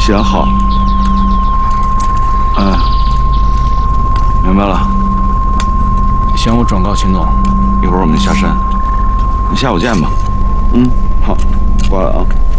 行，好。明白了。 行，我转告秦总。 一会儿我们下山，那下午见吧。 好，挂了啊。